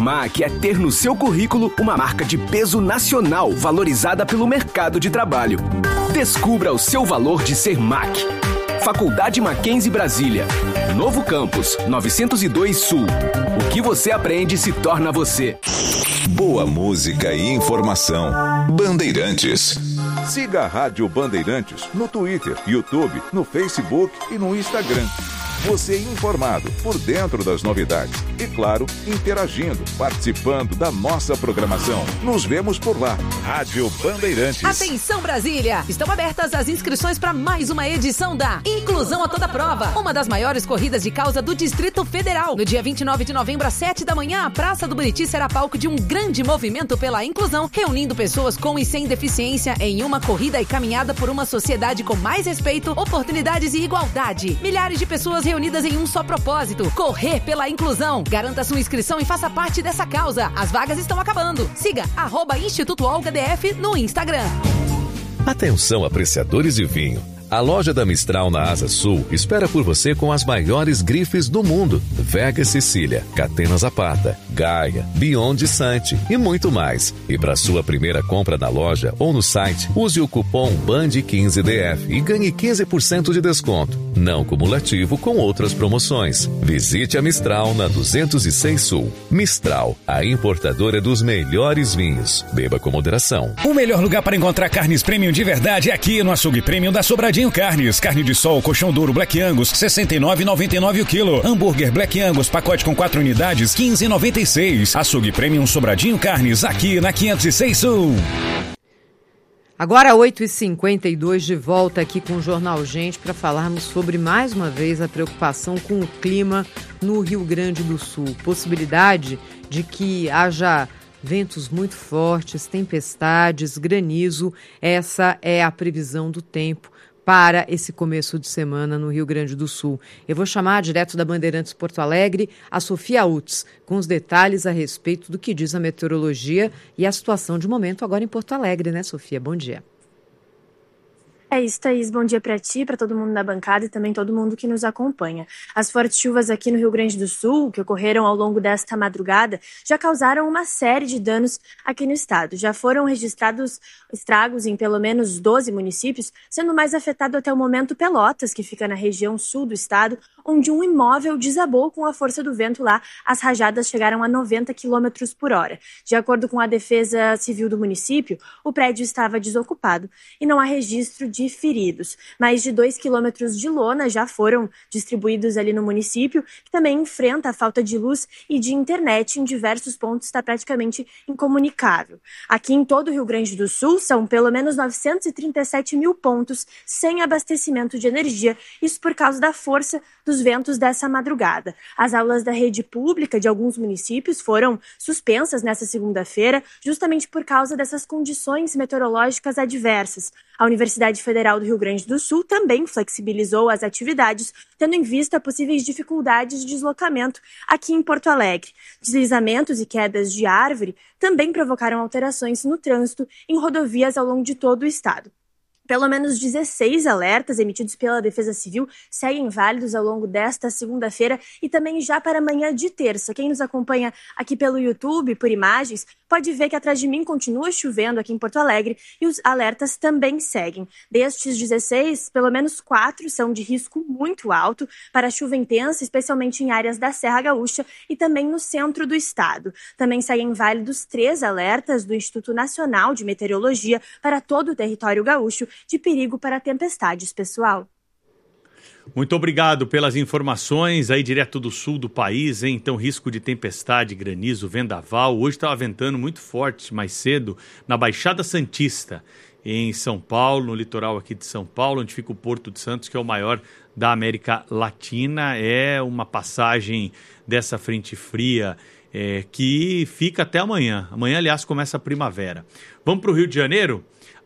MAC é ter no seu currículo uma marca de peso nacional valorizada pelo mercado de trabalho. Descubra o seu valor de ser MAC. Faculdade Mackenzie Brasília. Novo campus, 902 Sul. O que você aprende se torna você. Boa música e informação. Bandeirantes. Siga a Rádio Bandeirantes no Twitter, YouTube, no Facebook e no Instagram. Você informado, por dentro das novidades e, claro, interagindo, participando da nossa programação. Nos vemos por lá. Rádio Bandeirantes. Atenção, Brasília! Estão abertas as inscrições para mais uma edição da Inclusão a Toda Prova, uma das maiores corridas de causa do Distrito Federal. No dia 29 de novembro, às 7 da manhã, a Praça do Buriti será palco de um grande movimento pela inclusão, reunindo pessoas com e sem deficiência em uma corrida e caminhada por uma sociedade com mais respeito, oportunidades e igualdade. Milhares de pessoas reunidas em um só propósito: correr pela inclusão. Garanta sua inscrição e faça parte dessa causa. As vagas estão acabando. Siga @Instituto Olga DF no Instagram. Atenção, apreciadores de vinho. A loja da Mistral na Asa Sul espera por você com as maiores grifes do mundo: Vega Sicília, Catena Zapata, Gaia, Beyond Sante e muito mais. E para sua primeira compra na loja ou no site, use o cupom BAND15DF e ganhe 15% de desconto, não cumulativo com outras promoções. Visite a Mistral na 206 Sul. Mistral, a importadora dos melhores vinhos. Beba com moderação. O melhor lugar para encontrar carnes premium de verdade é aqui no Açougue Premium da Sobradinho Carnes. Carne de sol, colchão duro Black Angus, R$ 69,99 o quilo. Hambúrguer Black Angus, pacote com 4 unidades, R$ 15,96. Açougue Premium Sobradinho Carnes, aqui na 506 Sul. Agora 8h52, de volta aqui com o Jornal Gente para falarmos sobre, mais uma vez, a preocupação com o clima no Rio Grande do Sul. Possibilidade de que haja ventos muito fortes, tempestades, granizo. Essa é a previsão do tempo para esse começo de semana no Rio Grande do Sul. Eu vou chamar direto da Bandeirantes Porto Alegre a Sofia Utz, com os detalhes a respeito do que diz a meteorologia e a situação de momento agora em Porto Alegre, né, Sofia? Bom dia. É isso, Thaís. Bom dia para ti, para todo mundo da bancada e também todo mundo que nos acompanha. As fortes chuvas aqui no Rio Grande do Sul, que ocorreram ao longo desta madrugada, já causaram uma série de danos aqui no estado. Já foram registrados estragos em pelo menos 12 municípios, sendo mais afetado até o momento Pelotas, que fica na região sul do estado, onde um imóvel desabou com a força do vento lá. As rajadas chegaram a 90 km por hora. De acordo com a Defesa Civil do município, o prédio estava desocupado e não há registro de feridos. Mais de 2 quilômetros de lona já foram distribuídos ali no município, que também enfrenta a falta de luz e de internet em diversos pontos, está praticamente incomunicável. Aqui em todo o Rio Grande do Sul, são pelo menos 937 mil pontos sem abastecimento de energia, isso por causa da força dos ventos dessa madrugada. As aulas da rede pública de alguns municípios foram suspensas nesta segunda-feira, justamente por causa dessas condições meteorológicas adversas. A Universidade Federal do Rio Grande do Sul também flexibilizou as atividades, tendo em vista possíveis dificuldades de deslocamento aqui em Porto Alegre. Deslizamentos e quedas de árvore também provocaram alterações no trânsito em rodovias ao longo de todo o estado. Pelo menos 16 alertas emitidos pela Defesa Civil seguem válidos ao longo desta segunda-feira e também já para amanhã de terça. Quem nos acompanha aqui pelo YouTube, por imagens, pode ver que atrás de mim continua chovendo aqui em Porto Alegre e os alertas também seguem. Destes 16, pelo menos 4 são de risco muito alto para chuva intensa, especialmente em áreas da Serra Gaúcha e também no centro do estado. Também seguem válidos 3 alertas do Instituto Nacional de Meteorologia para todo o território gaúcho de perigo para tempestades, pessoal. Muito obrigado pelas informações aí direto do sul do país, hein? Então, risco de tempestade, granizo, vendaval. Hoje estava ventando muito forte mais cedo na Baixada Santista, em São Paulo, no litoral aqui de São Paulo, onde fica o Porto de Santos, que é o maior da América Latina. É uma passagem dessa frente fria que fica até amanhã. Amanhã, aliás, começa a primavera. Vamos para o Rio de Janeiro?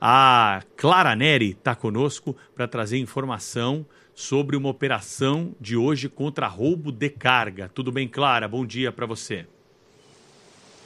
A Clara Neri está conosco para trazer informação sobre uma operação de hoje contra roubo de carga. Tudo bem, Clara? Bom dia para você.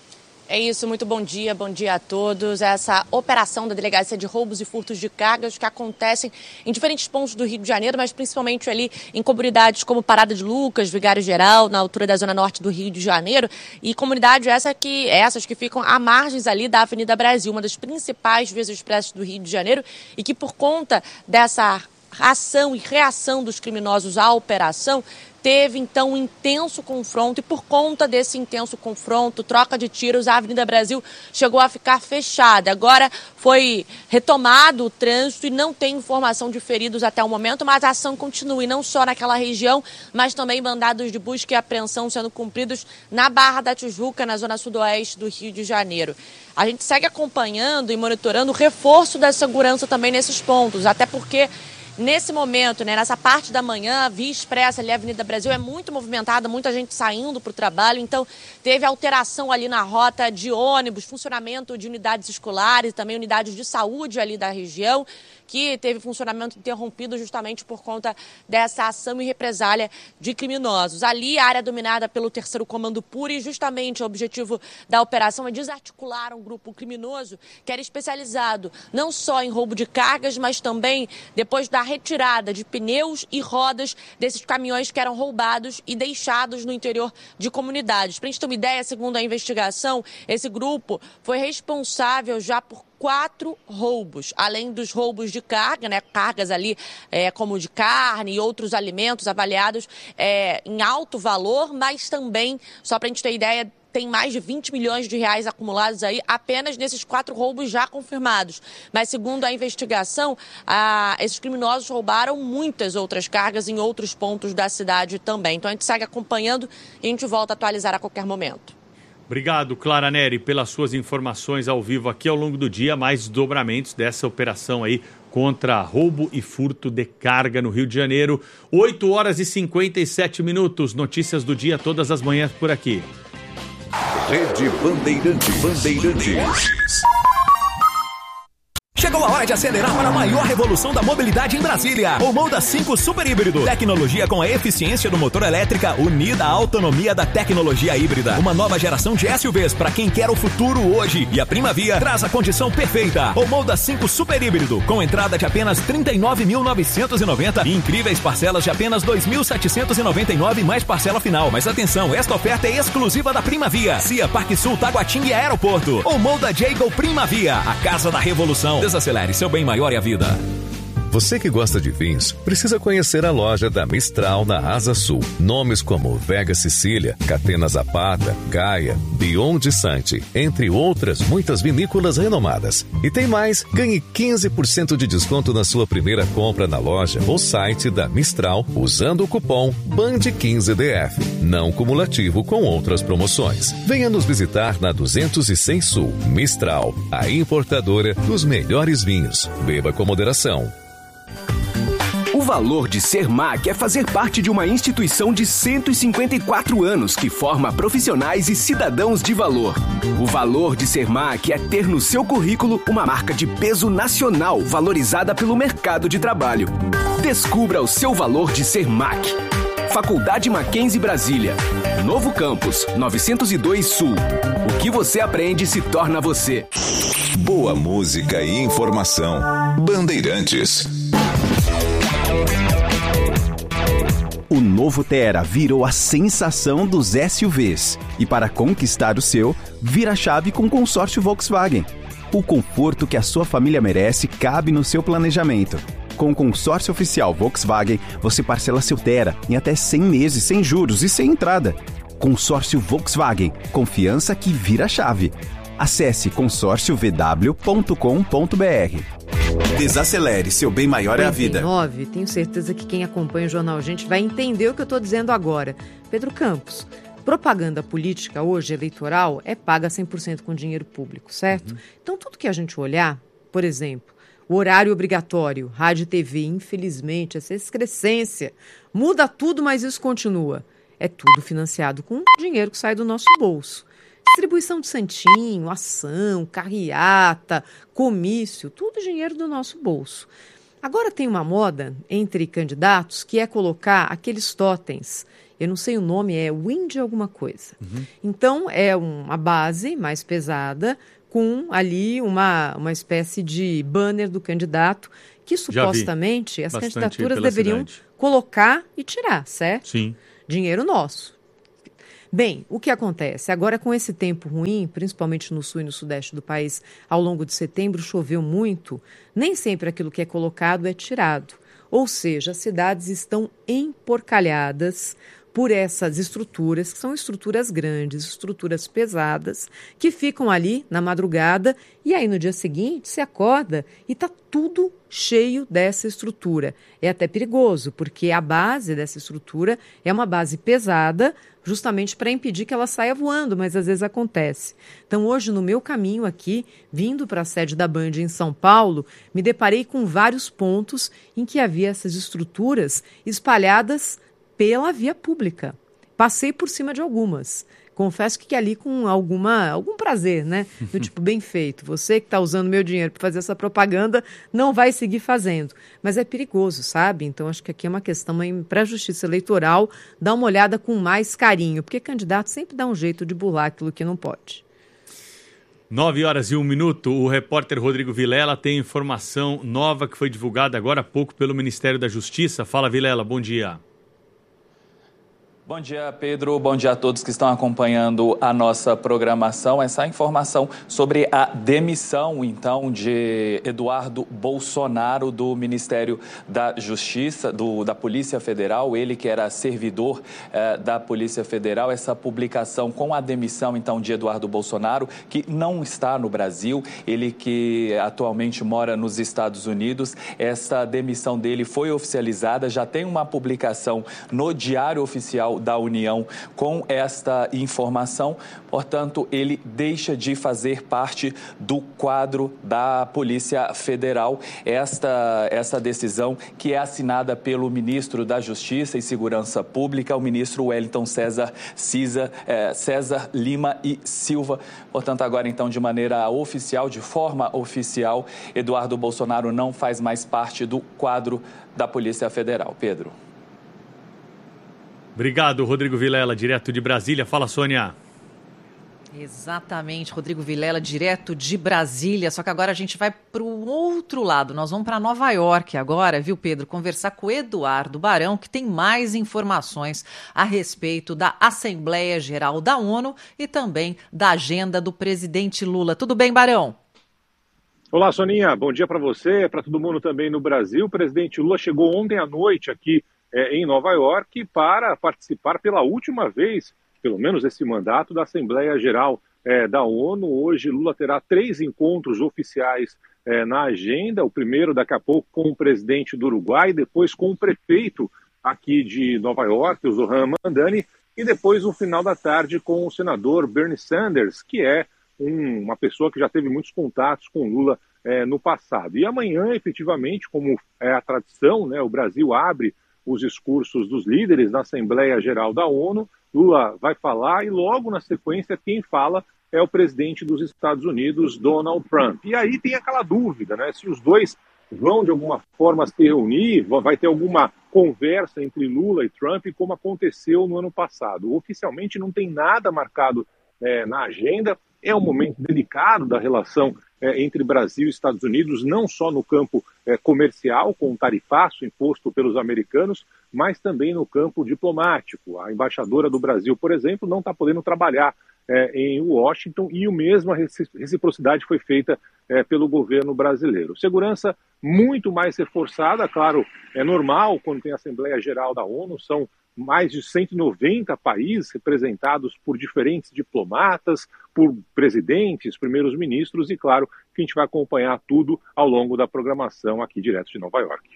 É isso, muito bom dia a todos. Essa operação da Delegacia de Roubos e Furtos de Cargas que acontecem em diferentes pontos do Rio de Janeiro, mas principalmente ali em comunidades como Parada de Lucas, Vigário Geral, na altura da zona norte do Rio de Janeiro, e comunidades essas que ficam à margens ali da Avenida Brasil, uma das principais vias expressas do Rio de Janeiro, e que por conta dessa ação e reação dos criminosos à operação, teve, então, um intenso confronto, e por conta desse intenso confronto, troca de tiros, a Avenida Brasil chegou a ficar fechada. Agora foi retomado o trânsito e não tem informação de feridos até o momento, mas a ação continua, e não só naquela região, mas também mandados de busca e apreensão sendo cumpridos na Barra da Tijuca, na zona sudoeste do Rio de Janeiro. A gente segue acompanhando e monitorando o reforço da segurança também nesses pontos, até porque nesse momento, nessa parte da manhã, a Via Expressa ali, a Avenida Brasil, é muito movimentada, muita gente saindo para o trabalho, então teve alteração ali na rota de ônibus, funcionamento de unidades escolares, também unidades de saúde ali da região, que teve funcionamento interrompido justamente por conta dessa ação e represália de criminosos. Ali, a área dominada pelo 3º Comando Puri, e justamente o objetivo da operação é desarticular um grupo criminoso que era especializado não só em roubo de cargas, mas também depois da retirada de pneus e rodas desses caminhões que eram roubados e deixados no interior de comunidades. Para a gente ter uma ideia, segundo a investigação, esse grupo foi responsável já por 4 roubos, além dos roubos de carga, cargas ali como de carne e outros alimentos avaliados em alto valor, mas também, só para a gente ter ideia, tem mais de 20 milhões de reais acumulados aí apenas nesses 4 roubos já confirmados. Mas segundo a investigação, esses criminosos roubaram muitas outras cargas em outros pontos da cidade também. Então a gente segue acompanhando e a gente volta a atualizar a qualquer momento. Obrigado, Clara Neri, pelas suas informações ao vivo aqui ao longo do dia, mais desdobramentos dessa operação aí contra roubo e furto de carga no Rio de Janeiro. 8h57, notícias do dia todas as manhãs por aqui. Rede Bandeirantes. Chegou a hora de acelerar para a maior revolução da mobilidade em Brasília. O Moda 5 Super Híbrido. Tecnologia com a eficiência do motor elétrica unida à autonomia da tecnologia híbrida. Uma nova geração de SUVs para quem quer o futuro hoje. E a Primavia traz a condição perfeita. O Moda 5 Super Híbrido. Com entrada de apenas R$ 39.990 e incríveis parcelas de apenas R$ 2.799 mais parcela final. Mas atenção, esta oferta é exclusiva da Primavia. CIA, Parque Sul, Taguatinga e Aeroporto. O Moda Jago Primavia. A casa da revolução. Desacelere, seu bem maior é a vida. Você que gosta de vinhos, precisa conhecer a loja da Mistral na Asa Sul. Nomes como Vega Sicília, Catena Zapata, Gaia, Beyond Sante, entre outras muitas vinícolas renomadas. E tem mais, ganhe 15% de desconto na sua primeira compra na loja ou site da Mistral, usando o cupom BAND15DF, não cumulativo com outras promoções. Venha nos visitar na 206 Sul. Mistral, a importadora dos melhores vinhos. Beba com moderação. O valor de ser MAC é fazer parte de uma instituição de 154 anos que forma profissionais e cidadãos de valor. O valor de ser MAC é ter no seu currículo uma marca de peso nacional valorizada pelo mercado de trabalho. Descubra o seu valor de ser MAC. Faculdade Mackenzie Brasília. Novo Campus, 902 Sul. O que você aprende se torna você. Boa música e informação. Bandeirantes. O novo Tera virou a sensação dos SUVs. E para conquistar o seu, vira a chave com o consórcio Volkswagen. O conforto que a sua família merece cabe no seu planejamento. Com o consórcio oficial Volkswagen, você parcela seu Tera em até 100 meses sem juros e sem entrada. Consórcio Volkswagen. Confiança que vira a chave. Acesse consórciovw.com.br. Desacelere, seu bem maior é a vida. 9, tenho certeza que quem acompanha o Jornal Gente vai entender o que eu estou dizendo agora. Pedro Campos, propaganda política hoje, eleitoral, é paga 100% com dinheiro público, certo? Então, tudo que a gente olhar, por exemplo, o horário obrigatório, rádio e TV, infelizmente, essa excrescência, muda tudo, mas isso continua. É tudo financiado com dinheiro que sai do nosso bolso. Distribuição de santinho, ação, carreata, comício, tudo dinheiro do nosso bolso. Agora tem uma moda entre candidatos que é colocar aqueles totens eu não sei o nome, é Wind alguma coisa. Então, é uma base mais pesada, com ali uma espécie de banner do candidato, que supostamente as candidaturas deveriam colocar e tirar, certo? Sim. Dinheiro nosso. Bem, o que acontece? Agora, com esse tempo ruim, principalmente no sul e no sudeste do país, ao longo de setembro choveu muito, nem sempre aquilo que é colocado é tirado. Ou seja, as cidades estão emporcalhadas por essas estruturas, que são estruturas grandes, estruturas pesadas, que ficam ali na madrugada e aí no dia seguinte se acorda e está tudo cheio dessa estrutura. É até perigoso, porque a base dessa estrutura é uma base pesada, justamente para impedir que ela saia voando, mas às vezes acontece. Então hoje, no meu caminho aqui, vindo para a sede da Band em São Paulo, me deparei com vários pontos em que havia essas estruturas espalhadas pela via pública. Passei por cima de algumas. Confesso que ali com algum prazer, né? Do tipo, bem feito. Você que está usando meu dinheiro para fazer essa propaganda não vai seguir fazendo. Mas é perigoso, sabe? Então acho que aqui é uma questão para a Justiça Eleitoral dar uma olhada com mais carinho, porque candidato sempre dá um jeito de burlar aquilo que não pode. 9h01. O repórter Rodrigo Vilela tem informação nova que foi divulgada agora há pouco pelo Ministério da Justiça. Fala, Vilela, bom dia. Bom dia, Pedro. Bom dia a todos que estão acompanhando a nossa programação. Essa informação sobre a demissão, então, de Eduardo Bolsonaro do Ministério da Justiça, da Polícia Federal, ele que era servidor da Polícia Federal. Essa publicação com a demissão, então, de Eduardo Bolsonaro, que não está no Brasil, ele que atualmente mora nos Estados Unidos. Essa demissão dele foi oficializada, já tem uma publicação no Diário Oficial da União com esta informação. Portanto, ele deixa de fazer parte do quadro da Polícia Federal. Esta decisão que é assinada pelo ministro da Justiça e Segurança Pública, o ministro Wellington César Lima e Silva. Portanto, agora então de maneira oficial, de forma oficial, Eduardo Bolsonaro não faz mais parte do quadro da Polícia Federal. Pedro. Obrigado, Rodrigo Vilela, direto de Brasília. Fala, Sônia. Exatamente, Rodrigo Vilela, direto de Brasília. Só que agora a gente vai para o outro lado. Nós vamos para Nova York agora, viu, Pedro? Conversar com o Eduardo Barão, que tem mais informações a respeito da Assembleia Geral da ONU e também da agenda do presidente Lula. Tudo bem, Barão? Olá, Soninha. Bom dia para você, para todo mundo também no Brasil. O presidente Lula chegou ontem à noite aqui em Nova York para participar pela última vez, pelo menos esse mandato, da Assembleia Geral da ONU. Hoje Lula terá 3 encontros oficiais na agenda, o primeiro daqui a pouco com o presidente do Uruguai, depois com o prefeito aqui de Nova York, o Zoran Mandani, e depois no final da tarde com o senador Bernie Sanders, que é uma pessoa que já teve muitos contatos com Lula no passado. E amanhã, efetivamente, como é a tradição, né, o Brasil abre os discursos dos líderes na Assembleia Geral da ONU. Lula vai falar e logo na sequência quem fala é o presidente dos Estados Unidos, Donald Trump. E aí tem aquela dúvida, né, se os dois vão de alguma forma se reunir, vai ter alguma conversa entre Lula e Trump, como aconteceu no ano passado. Oficialmente não tem nada marcado na agenda. É um momento delicado da relação entre Brasil e Estados Unidos, não só no campo comercial, com o tarifaço imposto pelos americanos, mas também no campo diplomático. A embaixadora do Brasil, por exemplo, não está podendo trabalhar em Washington, e a mesma reciprocidade foi feita pelo governo brasileiro. Segurança muito mais reforçada, claro, é normal quando tem a Assembleia Geral da ONU, são mais de 190 países representados por diferentes diplomatas, por presidentes, primeiros ministros, e claro que a gente vai acompanhar tudo ao longo da programação aqui direto de Nova York.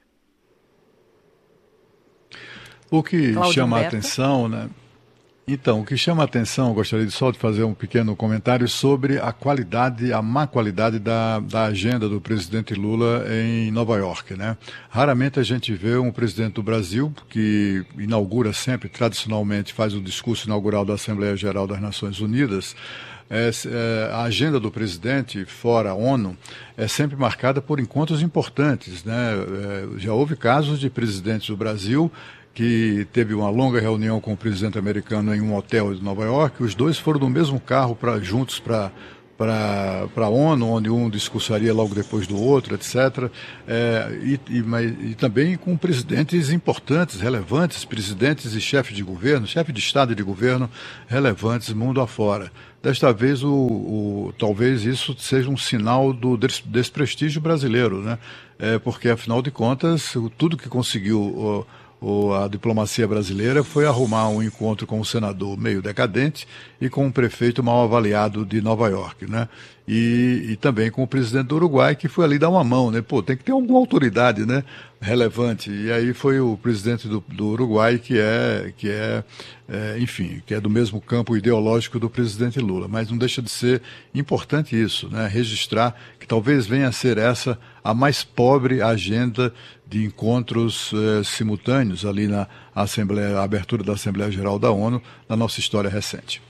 O que Cláudio chama a Humberto. atenção, né? Então, o que chama a atenção, eu gostaria só de fazer um pequeno comentário sobre a qualidade, a má qualidade da agenda do presidente Lula em Nova York, né? Raramente a gente vê um presidente do Brasil, que inaugura sempre, tradicionalmente, faz o discurso inaugural da Assembleia Geral das Nações Unidas. A agenda do presidente, fora a ONU, é sempre marcada por encontros importantes, né? Já houve casos de presidentes do Brasil que teve uma longa reunião com o presidente americano em um hotel de Nova York. Os dois foram no mesmo carro juntos para a ONU, onde um discursaria logo depois do outro, etc. E também com presidentes importantes, relevantes, presidentes e chefes de governo, chefe de Estado e de governo relevantes mundo afora. Desta vez, talvez isso seja um sinal do desprestígio brasileiro, né? Porque, afinal de contas, tudo que conseguiu a diplomacia brasileira foi arrumar um encontro com um senador meio decadente e com um prefeito mal avaliado de Nova York, né? E também com o presidente do Uruguai, que foi ali dar uma mão, né? Pô, tem que ter alguma autoridade, né, relevante. E aí foi o presidente do Uruguai que é do mesmo campo ideológico do presidente Lula. Mas não deixa de ser importante isso, né? Registrar que talvez venha a ser essa a mais pobre agenda de encontros simultâneos ali na a abertura da Assembleia Geral da ONU na nossa história recente.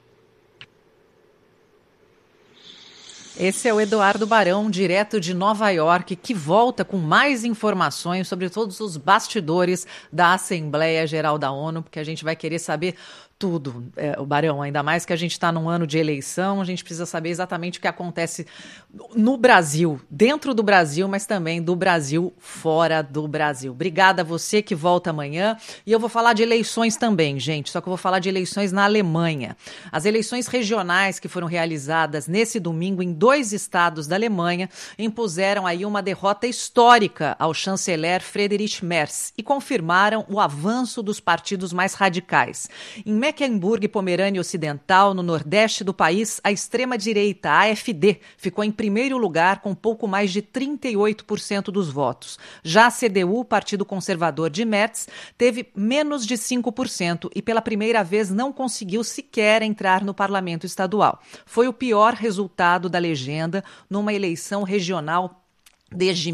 Esse é o Eduardo Barão, direto de Nova York, que volta com mais informações sobre todos os bastidores da Assembleia Geral da ONU, porque a gente vai querer saber tudo, o Barão, ainda mais que a gente está num ano de eleição, a gente precisa saber exatamente o que acontece no Brasil, dentro do Brasil, mas também do Brasil, fora do Brasil. Obrigada a você que volta amanhã. E eu vou falar de eleições também, gente, só que eu vou falar de eleições na Alemanha. As eleições regionais que foram realizadas nesse domingo em 2 estados da Alemanha impuseram aí uma derrota histórica ao chanceler Friedrich Merz e confirmaram o avanço dos partidos mais radicais. Em Mecklenburg e Pomerânia Ocidental, no nordeste do país, a extrema-direita, a AfD, ficou em primeiro lugar com pouco mais de 38% dos votos. Já a CDU, Partido Conservador de Merz, teve menos de 5% e pela primeira vez não conseguiu sequer entrar no parlamento estadual. Foi o pior resultado da legenda numa eleição regional desde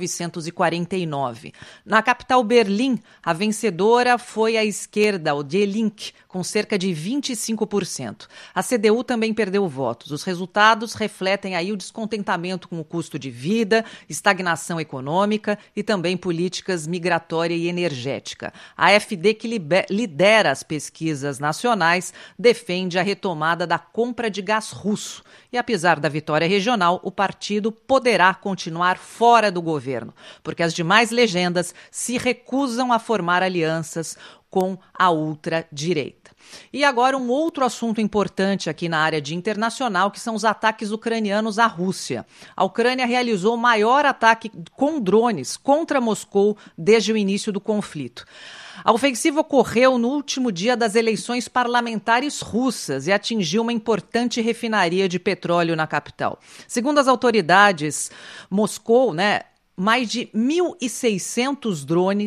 1949. Na capital Berlim, a vencedora foi a esquerda, o Die Linke, com cerca de 25%. A CDU também perdeu votos. Os resultados refletem aí o descontentamento com o custo de vida, estagnação econômica e também políticas migratória e energética. A AfD, que lidera as pesquisas nacionais, defende a retomada da compra de gás russo. E apesar da vitória regional, o partido poderá continuar fora do governo, porque as demais legendas se recusam a formar alianças com a ultradireita. E agora um outro assunto importante aqui na área de internacional, que são os ataques ucranianos à Rússia. A Ucrânia realizou o maior ataque com drones contra Moscou desde o início do conflito. A ofensiva ocorreu no último dia das eleições parlamentares russas e atingiu uma importante refinaria de petróleo na capital. Segundo as autoridades, Moscou, mais de 1.600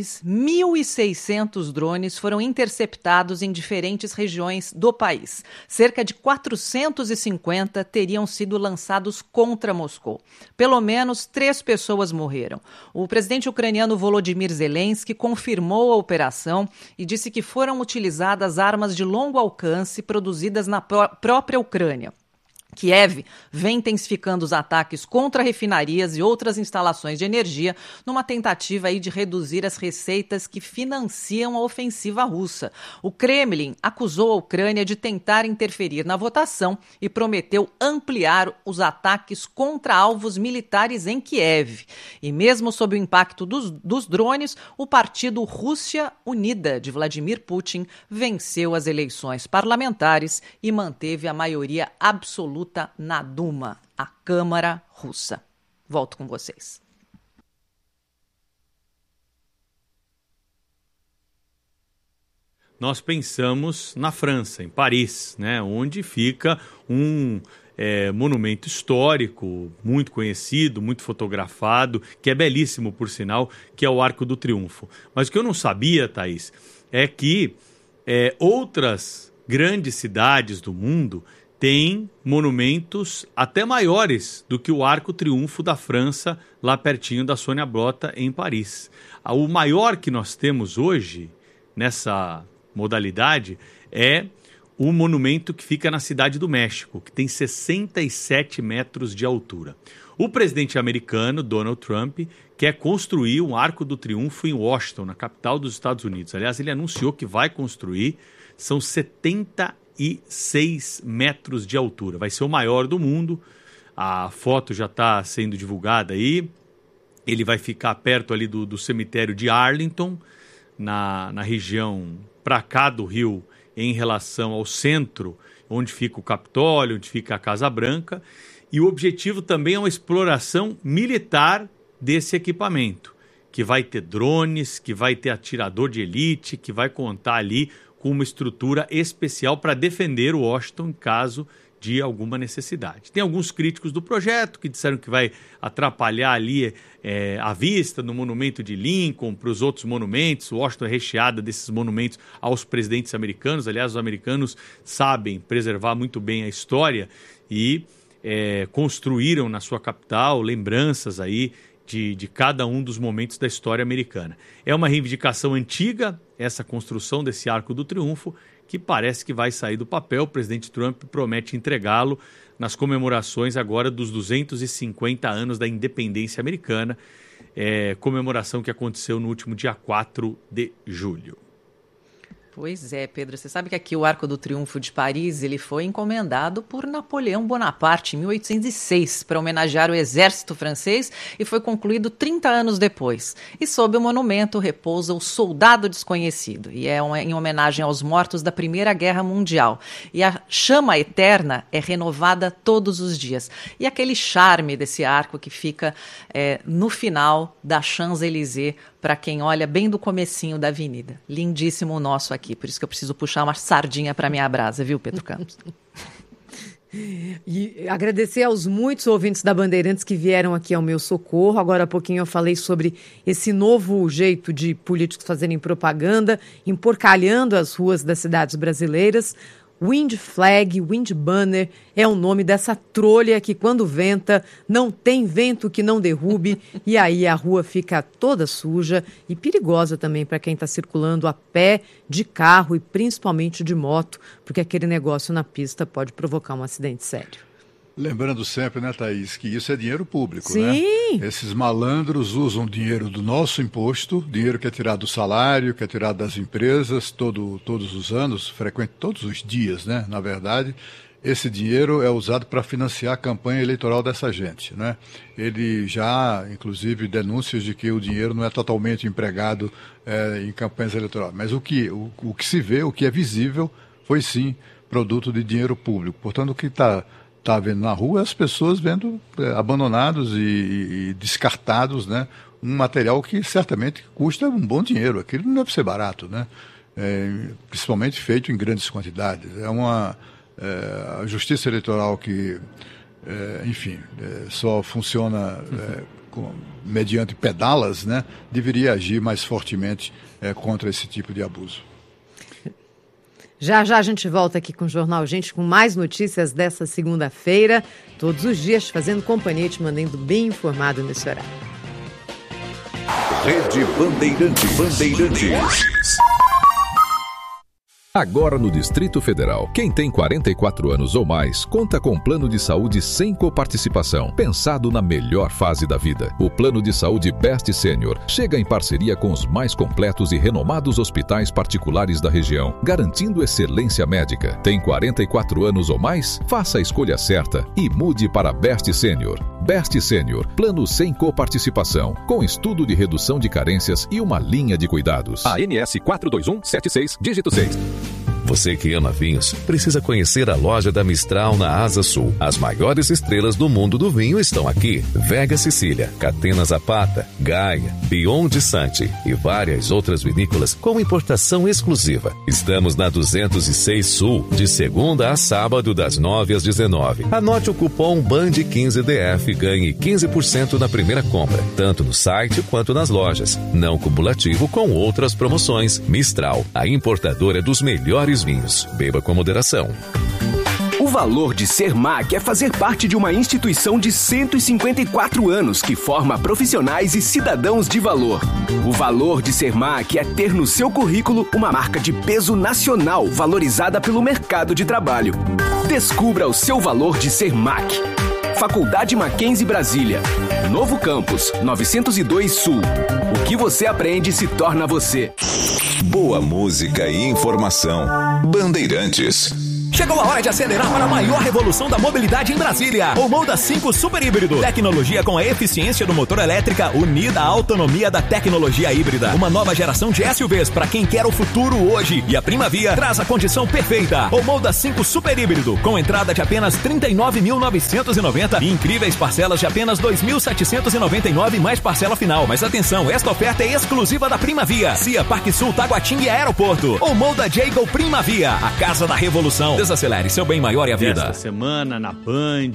drones foram interceptados em diferentes regiões do país. Cerca de 450 teriam sido lançados contra Moscou. Pelo menos 3 pessoas morreram. O presidente ucraniano Volodymyr Zelensky confirmou a operação e disse que foram utilizadas armas de longo alcance produzidas na própria Ucrânia. Kiev vem intensificando os ataques contra refinarias e outras instalações de energia numa tentativa aí de reduzir as receitas que financiam a ofensiva russa. O Kremlin acusou a Ucrânia de tentar interferir na votação e prometeu ampliar os ataques contra alvos militares em Kiev. E mesmo sob o impacto dos drones, o partido Rússia Unida de Vladimir Putin venceu as eleições parlamentares e manteve a maioria absoluta na Duma, a Câmara Russa. Volto com vocês. Nós pensamos na França, em Paris, onde fica um monumento histórico muito conhecido, muito fotografado, que é belíssimo, por sinal, que é o Arco do Triunfo. Mas o que eu não sabia, Thaís, é que outras grandes cidades do mundo tem monumentos até maiores do que o Arco Triunfo da França, lá pertinho da Sônia Blota, em Paris. O maior que nós temos hoje, nessa modalidade, é o monumento que fica na Cidade do México, que tem 67 metros de altura. O presidente americano, Donald Trump, quer construir um Arco do Triunfo em Washington, na capital dos Estados Unidos. Aliás, ele anunciou que vai construir, são 76 metros de altura. Vai ser o maior do mundo, a foto já está sendo divulgada aí. Ele vai ficar perto ali do cemitério de Arlington, na região para cá do Rio, em relação ao centro, onde fica o Capitólio, onde fica a Casa Branca. E o objetivo também é uma exploração militar desse equipamento, que vai ter drones, que vai ter atirador de elite, que vai contar ali com uma estrutura especial para defender o Washington em caso de alguma necessidade. Tem alguns críticos do projeto que disseram que vai atrapalhar ali a vista no monumento de Lincoln para os outros monumentos. Washington é recheada desses monumentos aos presidentes americanos. Aliás, os americanos sabem preservar muito bem a história e construíram na sua capital lembranças aí de cada um dos momentos da história americana. É uma reivindicação antiga, essa construção desse Arco do Triunfo, que parece que vai sair do papel. O presidente Trump promete entregá-lo nas comemorações agora dos 250 anos da independência americana, comemoração que aconteceu no último dia 4 de julho. Pois é, Pedro, você sabe que aqui o Arco do Triunfo de Paris ele foi encomendado por Napoleão Bonaparte em 1806 para homenagear o exército francês e foi concluído 30 anos depois. E sob o monumento repousa o Soldado Desconhecido e é em homenagem aos mortos da Primeira Guerra Mundial. E a chama eterna é renovada todos os dias. E aquele charme desse arco que fica no final da Champs-Élysées, para quem olha bem do comecinho da avenida. Lindíssimo o nosso aqui, por isso que eu preciso puxar uma sardinha para minha brasa, viu, Pedro Campos? E agradecer aos muitos ouvintes da Bandeirantes que vieram aqui ao meu socorro. Agora há pouquinho eu falei sobre esse novo jeito de políticos fazerem propaganda, emporcalhando as ruas das cidades brasileiras. Wind Flag, Wind Banner é o nome dessa trolha que quando venta não tem vento que não derrube e aí a rua fica toda suja e perigosa também para quem está circulando a pé, de carro e principalmente de moto, porque aquele negócio na pista pode provocar um acidente sério. Lembrando sempre, né, Thaís, que isso é dinheiro público, Sim. né? Esses malandros usam dinheiro do nosso imposto, dinheiro que é tirado do salário, que é tirado das empresas todos os anos, todos os dias, né, na verdade. Esse dinheiro é usado para financiar a campanha eleitoral dessa gente, né? Ele já, inclusive, denúncias de que o dinheiro não é totalmente empregado em campanhas eleitorais. Mas o que se vê, o que é visível, foi sim produto de dinheiro público. Portanto, o que está vendo na rua as pessoas vendo abandonados e descartados, né, um material que certamente custa um bom dinheiro. Aquilo não deve ser barato, né? Principalmente feito em grandes quantidades. A justiça eleitoral que, enfim, só funciona mediante pedalas, né, deveria agir mais fortemente contra esse tipo de abuso. Já a gente volta aqui com o Jornal Gente, com mais notícias dessa segunda-feira, todos os dias fazendo companhia, te mantendo bem informado nesse horário. Rede Bandeirantes. Agora no Distrito Federal, quem tem 44 anos ou mais conta com um plano de saúde sem coparticipação, pensado na melhor fase da vida. O plano de saúde Best Senior chega em parceria com os mais completos e renomados hospitais particulares da região, garantindo excelência médica. Tem 44 anos ou mais? Faça a escolha certa e mude para Best Senior. Best Senior, plano sem coparticipação, com estudo de redução de carências e uma linha de cuidados. ANS 42176, dígito 6. Você que ama vinhos, precisa conhecer a loja da Mistral na Asa Sul. As maiores estrelas do mundo do vinho estão aqui. Vega Sicília, Catena Zapata, Gaia, Beyond Santi e várias outras vinícolas com importação exclusiva. Estamos na 206 Sul, de segunda a sábado, das 9 às 19. Anote o cupom BAND15DF e ganhe 15% na primeira compra, tanto no site quanto nas lojas. Não cumulativo com outras promoções. Mistral, a importadora dos melhores vinhos. Beba com moderação. O valor de ser MAC é fazer parte de uma instituição de 154 anos que forma profissionais e cidadãos de valor. O valor de ser MAC é ter no seu currículo uma marca de peso nacional valorizada pelo mercado de trabalho. Descubra o seu valor de ser MAC. Faculdade Mackenzie Brasília. Novo campus, 902 Sul. O que você aprende se torna você. Boa música e informação. Bandeirantes. Chegou a hora de acelerar para a maior revolução da mobilidade em Brasília. O Moda 5 Super Híbrido. Tecnologia com a eficiência do motor elétrica unida à autonomia da tecnologia híbrida. Uma nova geração de SUVs para quem quer o futuro hoje. E a Primavia traz a condição perfeita. O Moda 5 Super Híbrido. Com entrada de apenas R$ 39.990 e incríveis parcelas de apenas R$ 2.799 mais parcela final. Mas atenção, esta oferta é exclusiva da Primavia. CIA, Parque Sul, Taguatinga e Aeroporto. O Moda Jago Primavia. A casa da revolução. Desacelere, seu bem maior é a vida. Esta semana na Band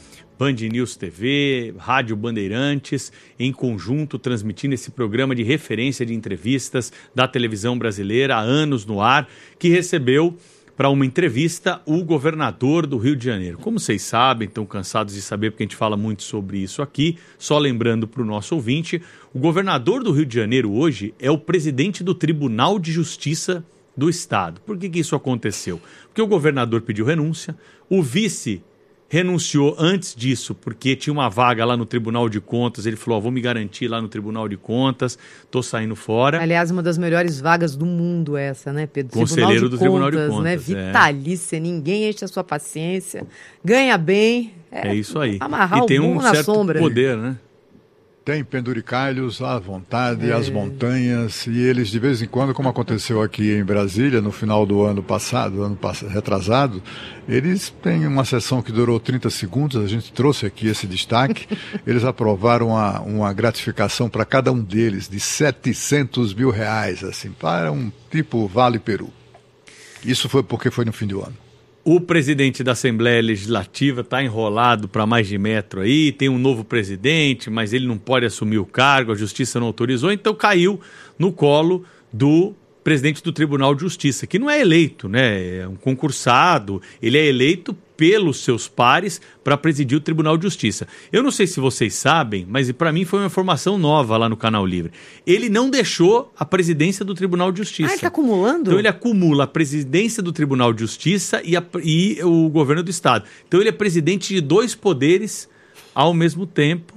News TV, Rádio Bandeirantes, em conjunto transmitindo esse programa de referência de entrevistas da televisão brasileira há anos no ar, que recebeu para uma entrevista o governador do Rio de Janeiro. Como vocês sabem, estão cansados de saber porque a gente fala muito sobre isso aqui, só lembrando para o nosso ouvinte, o governador do Rio de Janeiro hoje é o presidente do Tribunal de Justiça do Estado. Por que isso aconteceu? Porque o governador pediu renúncia, o vice renunciou antes disso, porque tinha uma vaga lá no Tribunal de Contas, ele falou, vou me garantir lá no Tribunal de Contas, tô saindo fora. Aliás, uma das melhores vagas do mundo essa, né, Pedro? Conselheiro do Tribunal de Contas. Né? Vitalícia, ninguém enche a sua paciência, ganha bem. É isso aí. Amarrar e tem um certo sombra. Poder, né? Tem penduricalhos à vontade, as montanhas, e eles de vez em quando, como aconteceu aqui em Brasília, no final do ano passado, retrasado, eles têm uma sessão que durou 30 segundos, a gente trouxe aqui esse destaque, eles aprovaram uma gratificação para cada um deles de R$700 mil, assim, para um tipo Vale Peru. Isso foi porque foi no fim do ano. O presidente da Assembleia Legislativa está enrolado para mais de metro aí, tem um novo presidente, mas ele não pode assumir o cargo, a justiça não autorizou, então caiu no colo do presidente do Tribunal de Justiça, que não é eleito, né? É um concursado, ele é eleito pelos seus pares para presidir o Tribunal de Justiça. Eu não sei se vocês sabem, mas para mim foi uma informação nova lá no Canal Livre. Ele não deixou a presidência do Tribunal de Justiça. Ah, ele está acumulando? Então ele acumula a presidência do Tribunal de Justiça e o governo do Estado. Então ele é presidente de dois poderes ao mesmo tempo,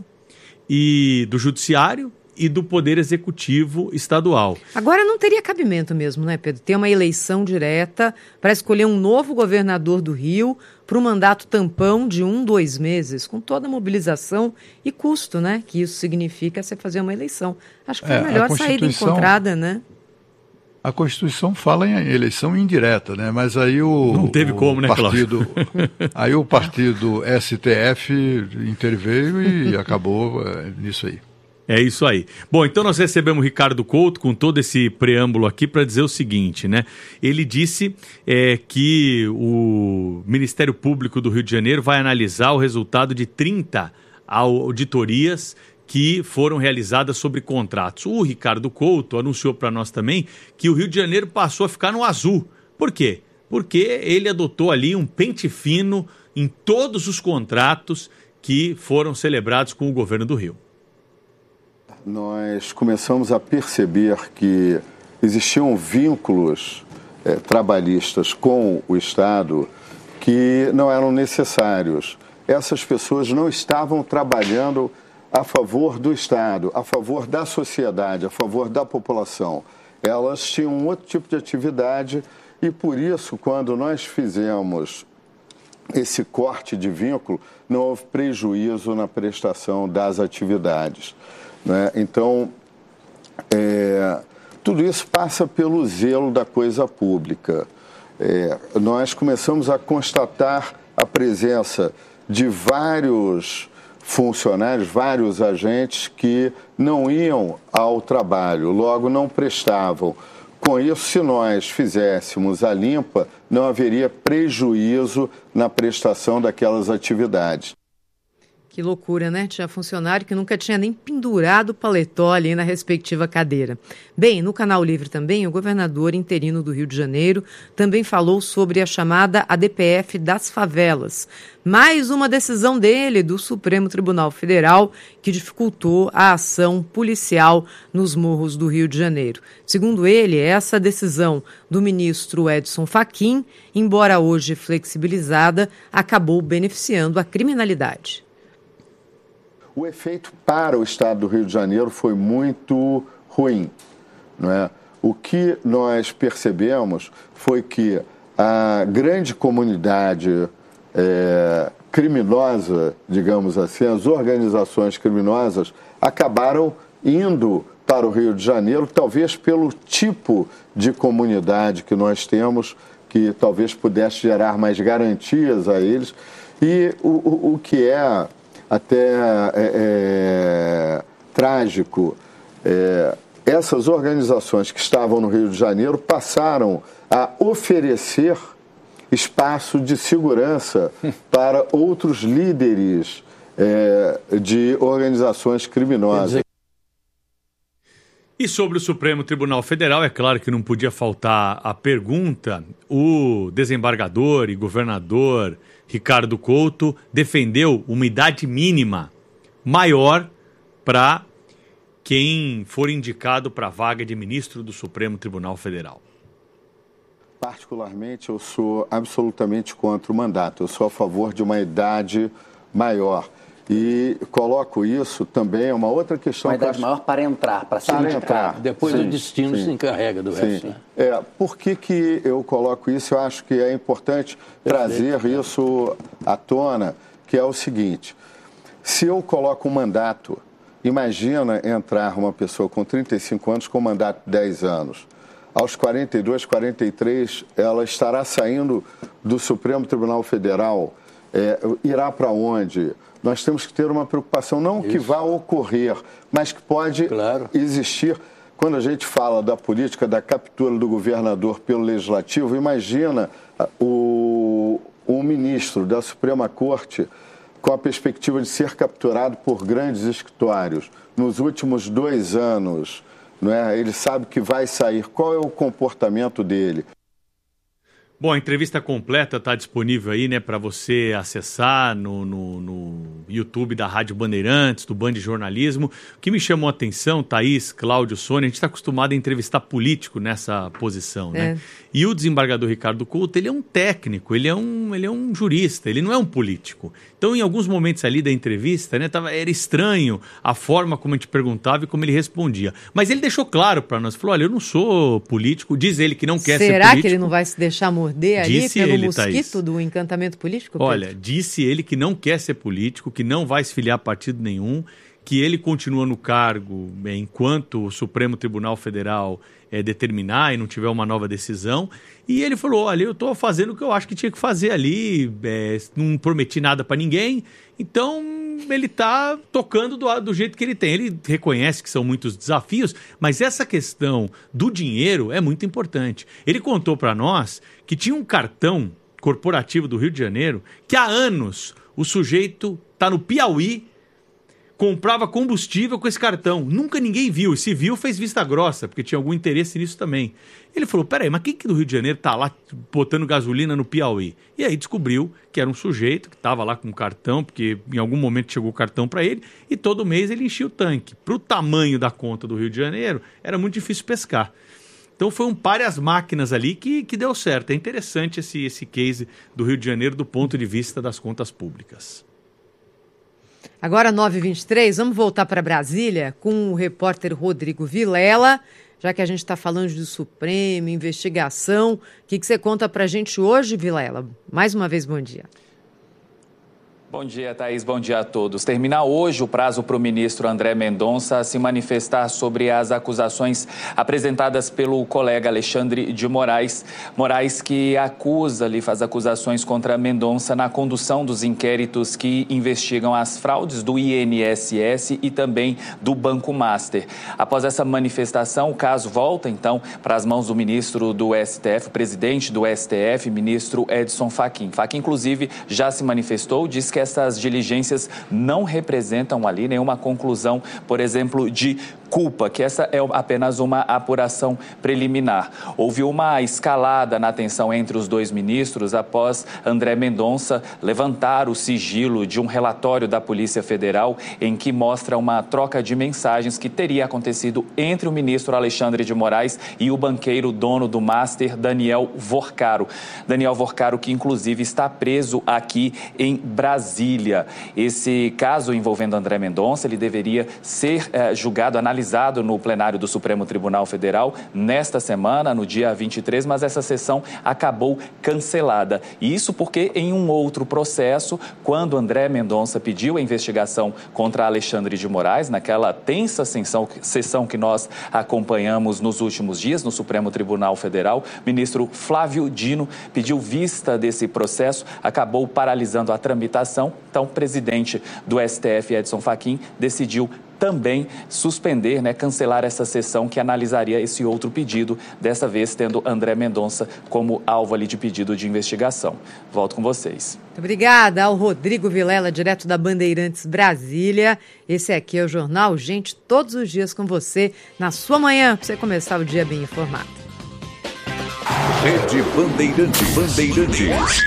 e do Judiciário e do Poder Executivo Estadual. Agora não teria cabimento mesmo, né, Pedro? Ter uma eleição direta para escolher um novo governador do Rio para um mandato tampão de 1-2 meses, com toda a mobilização e custo, né? Que isso significa você fazer uma eleição. Acho que foi a melhor saída encontrada, né? A Constituição fala em eleição indireta, né? Mas aí não teve como, né, partido, aí o partido STF interveio e acabou nisso aí. É isso aí. Bom, então nós recebemos o Ricardo Couto com todo esse preâmbulo aqui para dizer o seguinte, né? Ele disse que o Ministério Público do Rio de Janeiro vai analisar o resultado de 30 auditorias que foram realizadas sobre contratos. O Ricardo Couto anunciou para nós também que o Rio de Janeiro passou a ficar no azul. Por quê? Porque ele adotou ali um pente fino em todos os contratos que foram celebrados com o governo do Rio. Nós começamos a perceber que existiam vínculos trabalhistas com o Estado que não eram necessários. Essas pessoas não estavam trabalhando a favor do Estado, a favor da sociedade, a favor da população. Elas tinham um outro tipo de atividade e, por isso, quando nós fizemos esse corte de vínculo, não houve prejuízo na prestação das atividades. Né? Então, tudo isso passa pelo zelo da coisa pública. Nós começamos a constatar a presença de vários funcionários, vários agentes que não iam ao trabalho, logo não prestavam. Com isso, se nós fizéssemos a limpa, não haveria prejuízo na prestação daquelas atividades. Que loucura, né? Tinha funcionário que nunca tinha nem pendurado o paletó ali na respectiva cadeira. Bem, no Canal Livre também, o governador interino do Rio de Janeiro também falou sobre a chamada ADPF das favelas. Mais uma decisão dele, do Supremo Tribunal Federal, que dificultou a ação policial nos morros do Rio de Janeiro. Segundo ele, essa decisão do ministro Edson Fachin, embora hoje flexibilizada, acabou beneficiando a criminalidade. O efeito para o estado do Rio de Janeiro foi muito ruim, não é? O que nós percebemos foi que a grande comunidade criminosa, digamos assim, as organizações criminosas acabaram indo para o Rio de Janeiro, talvez pelo tipo de comunidade que nós temos, que talvez pudesse gerar mais garantias a eles. E o que é até trágico, essas organizações que estavam no Rio de Janeiro passaram a oferecer espaço de segurança para outros líderes de organizações criminosas. E sobre o Supremo Tribunal Federal, é claro que não podia faltar a pergunta. O desembargador e governador Ricardo Couto defendeu uma idade mínima maior para quem for indicado para a vaga de ministro do Supremo Tribunal Federal. Particularmente, eu sou absolutamente contra o mandato. Eu sou a favor de uma idade maior. E coloco isso também, é uma outra questão... Uma idade maior para entrar, para ser indicado. Depois o destino se encarrega do resto. Né? Por que eu coloco isso? Eu acho que é importante trazer isso à tona, que é o seguinte. Se eu coloco um mandato, imagina entrar uma pessoa com 35 anos com um mandato de 10 anos. Aos 42, 43, ela estará saindo do Supremo Tribunal Federal, irá para onde? Nós temos que ter uma preocupação, não que vá ocorrer, mas que pode existir. Quando a gente fala da política da captura do governador pelo Legislativo, imagina o ministro da Suprema Corte com a perspectiva de ser capturado por grandes escritórios. Nos últimos 2 anos, não é? Ele sabe que vai sair. Qual é o comportamento dele? Bom, a entrevista completa está disponível aí, né, para você acessar no YouTube da Rádio Bandeirantes, do Band Jornalismo. O que me chamou a atenção, Thaís, Cláudio, Sônia, a gente está acostumado a entrevistar político nessa posição, né? E o desembargador Ricardo Couto, ele é um técnico, ele é um jurista, ele não é um político. Então, em alguns momentos ali da entrevista, né, era estranho a forma como a gente perguntava e como ele respondia. Mas ele deixou claro para nós, falou, olha, eu não sou político, diz ele que não quer ser político. Será que ele não vai se deixar morder ali disse pelo ele, mosquito Thaís, do encantamento político, Pedro? Olha, disse ele que não quer ser político, que não vai se filiar a partido nenhum, que ele continua no cargo enquanto o Supremo Tribunal Federal determinar e não tiver uma nova decisão. E ele falou, olha, eu estou fazendo o que eu acho que tinha que fazer ali, não prometi nada para ninguém, então ele está tocando do jeito que ele tem. Ele reconhece que são muitos desafios, mas essa questão do dinheiro é muito importante. Ele contou para nós que tinha um cartão corporativo do Rio de Janeiro que há anos o sujeito está no Piauí, comprava combustível com esse cartão. Nunca ninguém viu. E se viu, fez vista grossa, porque tinha algum interesse nisso também. Ele falou, peraí, mas quem que do Rio de Janeiro tá lá botando gasolina no Piauí? E aí descobriu que era um sujeito que estava lá com um cartão, porque em algum momento chegou o cartão para ele, e todo mês ele enchia o tanque. Para o tamanho da conta do Rio de Janeiro, era muito difícil pescar. Então foi um pare as máquinas ali que deu certo. É interessante esse case do Rio de Janeiro do ponto de vista das contas públicas. Agora, 9h23, vamos voltar para Brasília com o repórter Rodrigo Vilela, já que a gente está falando do Supremo, investigação. O que você conta para a gente hoje, Vilela? Mais uma vez, bom dia. Bom dia, Thaís. Bom dia a todos. Termina hoje o prazo para o ministro André Mendonça se manifestar sobre as acusações apresentadas pelo colega Alexandre de Moraes. Moraes que faz acusações contra Mendonça na condução dos inquéritos que investigam as fraudes do INSS e também do Banco Master. Após essa manifestação, o caso volta, então, para as mãos do ministro do STF, o presidente do STF, ministro Edson Fachin. Fachin, inclusive, já se manifestou, disse que essas diligências não representam ali nenhuma conclusão, por exemplo, de culpa, que essa é apenas uma apuração preliminar. Houve uma escalada na tensão entre os dois ministros após André Mendonça levantar o sigilo de um relatório da Polícia Federal em que mostra uma troca de mensagens que teria acontecido entre o ministro Alexandre de Moraes e o banqueiro dono do Master, Daniel Vorcaro. Daniel Vorcaro, que inclusive está preso aqui em Brasília. Esse caso envolvendo André Mendonça, ele deveria ser julgado, analisado no plenário do Supremo Tribunal Federal nesta semana, no dia 23, mas essa sessão acabou cancelada. E isso porque em um outro processo, quando André Mendonça pediu a investigação contra Alexandre de Moraes, naquela tensa sessão que nós acompanhamos nos últimos dias no Supremo Tribunal Federal, o ministro Flávio Dino pediu vista desse processo, acabou paralisando a tramitação. Então, o presidente do STF, Edson Fachin, decidiu também suspender, cancelar essa sessão que analisaria esse outro pedido, dessa vez tendo André Mendonça como alvo ali de pedido de investigação. Volto com vocês. Muito obrigada ao Rodrigo Vilela, direto da Bandeirantes Brasília. Esse aqui é o Jornal Gente, todos os dias com você, na sua manhã, para você começar o dia bem informado. Rede Bandeirantes.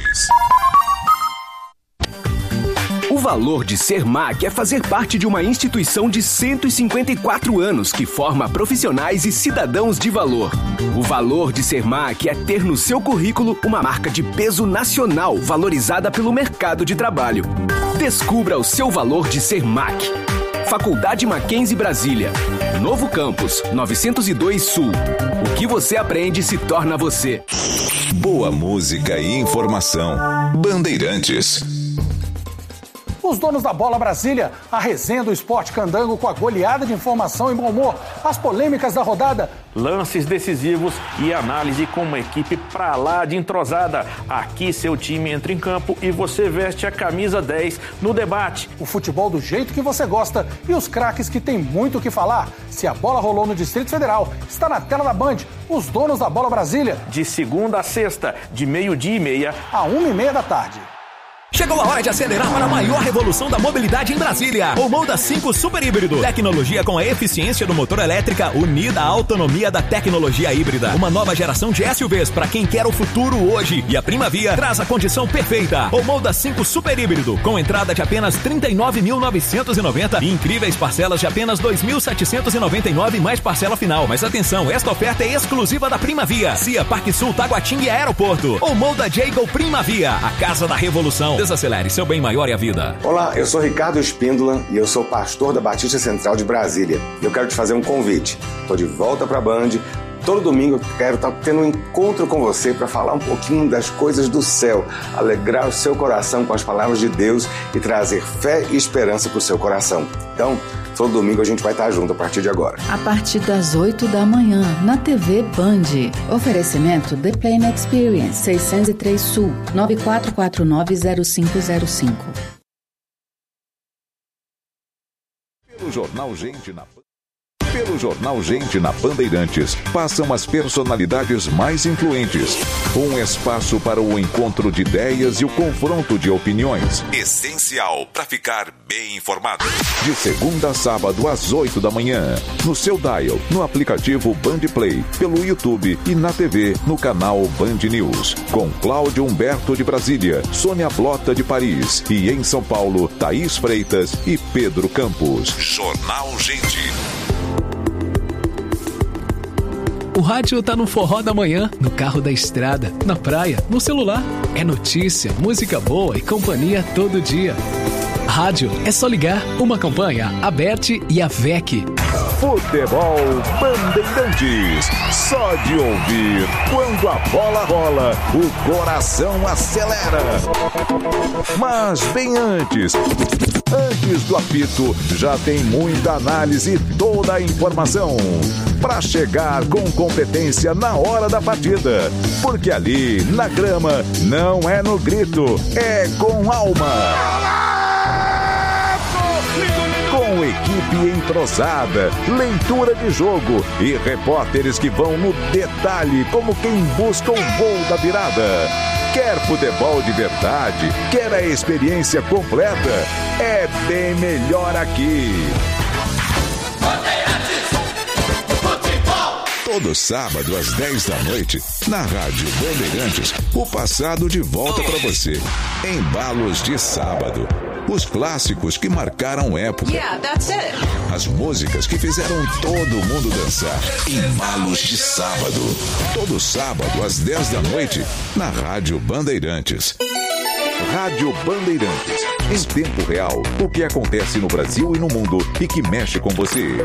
O valor de ser MAC é fazer parte de uma instituição de 154 anos que forma profissionais e cidadãos de valor. O valor de ser MAC é ter no seu currículo uma marca de peso nacional valorizada pelo mercado de trabalho. Descubra o seu valor de ser MAC. Faculdade Mackenzie Brasília. Novo campus, 902 Sul. O que você aprende se torna você. Boa música e informação. Bandeirantes. Os donos da Bola Brasília, a resenha do esporte candango com a goleada de informação e bom humor, as polêmicas da rodada, lances decisivos e análise com uma equipe pra lá de entrosada. Aqui seu time entra em campo e você veste a camisa 10 no debate. O futebol do jeito que você gosta e os craques que tem muito o que falar. Se a bola rolou no Distrito Federal, está na tela da Band, os donos da Bola Brasília. De segunda a sexta, de 12:30 a 1:30 da tarde. Chegou a hora de acelerar para a maior revolução da mobilidade em Brasília. O Moda 5 Super Híbrido. Tecnologia com a eficiência do motor elétrica unida à autonomia da tecnologia híbrida. Uma nova geração de SUVs para quem quer o futuro hoje. E a Primavia traz a condição perfeita. O Moda 5 Super Híbrido. Com entrada de apenas R$ 39.990 e incríveis parcelas de apenas R$ 2.799 mais parcela final. Mas atenção, esta oferta é exclusiva da Primavia. CIA, Parque Sul, Taguatinga e Aeroporto. O Moda Jago Primavia. A casa da revolução. Desacelere seu bem maior e a vida. Olá, eu sou Ricardo Espíndola e eu sou pastor da Batista Central de Brasília. Eu quero te fazer um convite. Estou de volta para a Band. Todo domingo eu quero estar tendo um encontro com você para falar um pouquinho das coisas do céu, alegrar o seu coração com as palavras de Deus e trazer fé e esperança para o seu coração. Então, todo domingo a gente vai estar junto a partir de agora. A partir das 8 da manhã, na TV Band. Oferecimento The Plane Experience, 603 Sul, 94490505. Pelo Jornal Gente na Bandeirantes, passam as personalidades mais influentes. Um espaço para o encontro de ideias e o confronto de opiniões. Essencial para ficar bem informado. De segunda a sábado às 8 da manhã. No seu dial, no aplicativo Band Play, pelo YouTube e na TV, no canal Band News. Com Cláudio Humberto de Brasília, Sônia Blota de Paris e em São Paulo, Thaís Freitas e Pedro Campos. Jornal Gente. O rádio tá no forró da manhã, no carro da estrada, na praia, no celular. É notícia, música boa e companhia todo dia. Rádio é só ligar, uma campanha, a Bert e a VEC. Futebol Bandeirantes. Só de ouvir, quando a bola rola, o coração acelera. Mas bem antes do apito, já tem muita análise e toda a informação para chegar com competência na hora da partida. Porque ali, na grama, não é no grito, é com alma. Com equipe entrosada, leitura de jogo e repórteres que vão no detalhe como quem busca o gol da virada. Quer futebol de verdade? Quer a experiência completa? É bem melhor aqui. Todo sábado às 10 da noite, na Rádio Bandeirantes, o passado de volta para você. Embalos de sábado. Os clássicos que marcaram época. Yeah, that's it. As músicas que fizeram todo mundo dançar. Embalos de sábado. Todo sábado às 10 da noite, na Rádio Bandeirantes. Rádio Bandeirantes. Em tempo real, o que acontece no Brasil e no mundo e que mexe com você.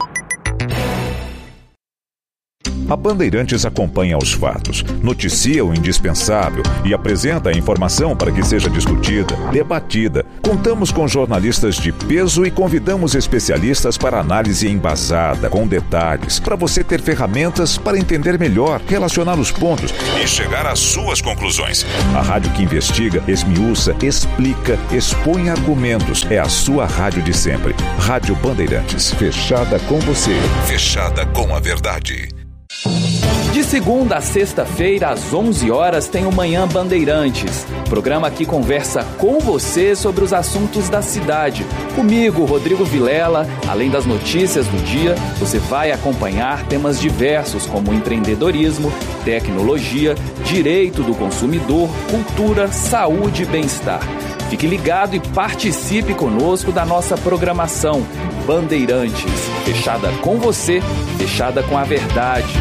A Bandeirantes acompanha os fatos, noticia o indispensável e apresenta a informação para que seja discutida, debatida. Contamos com jornalistas de peso e convidamos especialistas para análise embasada, com detalhes, para você ter ferramentas para entender melhor, relacionar os pontos e chegar às suas conclusões. A rádio que investiga, esmiuça, explica, expõe argumentos. É a sua rádio de sempre. Rádio Bandeirantes. Fechada com você. Fechada com a verdade. De segunda a sexta-feira, às 11 horas, tem o Manhã Bandeirantes. Programa que conversa com você sobre os assuntos da cidade. Comigo, Rodrigo Vilela, além das notícias do dia, você vai acompanhar temas diversos como empreendedorismo, tecnologia, direito do consumidor, cultura, saúde e bem-estar. Fique ligado e participe conosco da nossa programação Bandeirantes. Fechada com você, fechada com a verdade.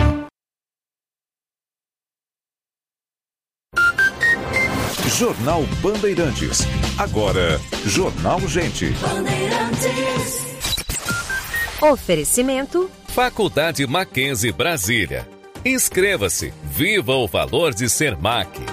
Jornal Bandeirantes. Agora, Jornal Gente. Oferecimento Faculdade Mackenzie Brasília. Inscreva-se. Viva o valor de ser MAC.